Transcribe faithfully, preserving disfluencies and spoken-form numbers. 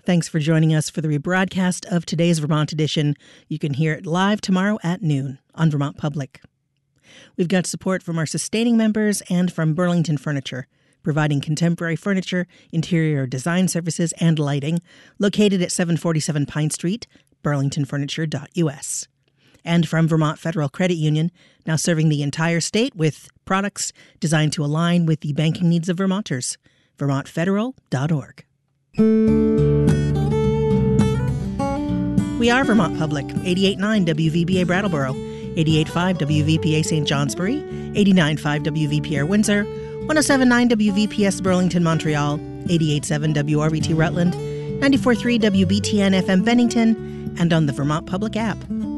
Thanks for joining us for the rebroadcast of today's Vermont edition. You can hear it live tomorrow at noon on Vermont Public. We've got support from our sustaining members and from Burlington Furniture, providing contemporary furniture, interior design services, and lighting, located at seven forty-seven Pine Street, burlington furniture dot u s. And from Vermont Federal Credit Union, now serving the entire state with products designed to align with the banking needs of Vermonters. vermont federal dot org. We are Vermont Public, eighty-eight point nine W V B A Brattleboro, eighty-eight point five W V P A Saint Johnsbury, eighty-nine point five W V P R Windsor, one oh seven point nine W V P S Burlington Montreal, eighty-eight point seven W R V T Rutland, ninety-four point three W B T N F M Bennington, and on the Vermont Public app.